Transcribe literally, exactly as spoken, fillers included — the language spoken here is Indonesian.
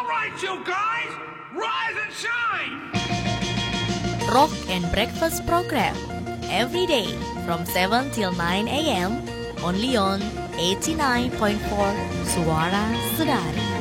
right, you guys, rise and shine. Rock and Breakfast program every day from seven till nine a.m. only on eighty-nine point four Suara Sedari.